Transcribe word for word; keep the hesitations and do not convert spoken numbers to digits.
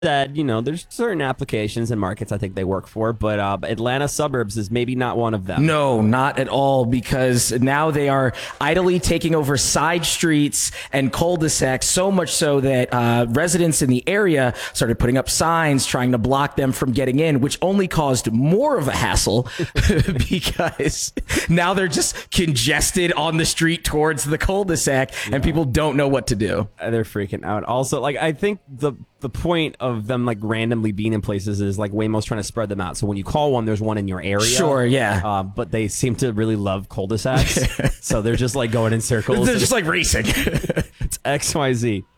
said, you know, there's certain applications and markets I think they work for, but uh, Atlanta suburbs is maybe not one of them. No, not at all, because now they are idly taking over side streets and cul-de-sacs, so much so that uh, residents in the area started putting up signs trying to block them from getting in, which only caused more of a hassle because now they're just congested on the street towards the cul-de-sac yeah. and people don't know what to do. They're freaking out. Also, like, I think the the point of them like randomly being in places is like Waymo's trying to spread them out. So when you call one, there's one in your area. Sure, yeah. Uh, but they seem to really love cul-de-sacs. So they're just like going in circles. They're just like racing. It's X Y Z.